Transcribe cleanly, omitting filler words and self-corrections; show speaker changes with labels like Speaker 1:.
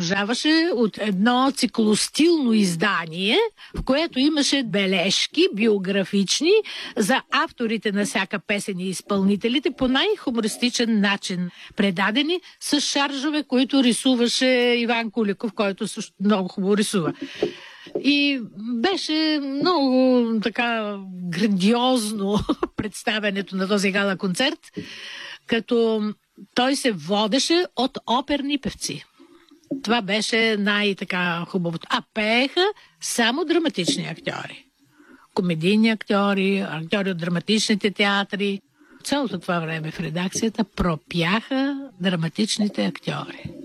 Speaker 1: съдържаваше от едно циклостилно издание, в което имаше бележки биографични за авторите на всяка песен и изпълнителите по най-хумористичен начин, предадени с шаржове, които рисуваше Иван Куликов, който също много хубаво рисува. И беше много така грандиозно представянето на този гала концерт, като той се водеше от оперни певци. Това беше най-така хубавото. А пееха само драматични актьори. Комедийни актьори, актьори от драматичните театри. Цялото това време в редакцията пропяха драматичните актьори.